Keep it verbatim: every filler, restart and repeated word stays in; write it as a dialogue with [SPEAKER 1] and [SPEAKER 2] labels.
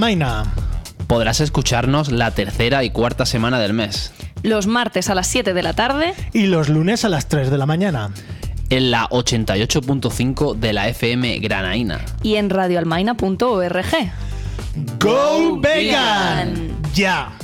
[SPEAKER 1] Maina.
[SPEAKER 2] Podrás escucharnos la tercera y cuarta semana del mes.
[SPEAKER 3] Los martes a las siete de la tarde.
[SPEAKER 1] Y los lunes a las tres de la mañana.
[SPEAKER 2] En la ochenta y ocho punto cinco de la F M Granaína.
[SPEAKER 3] Y en radioalmaina punto org.
[SPEAKER 1] ¡Go Vegan! ¡Ya!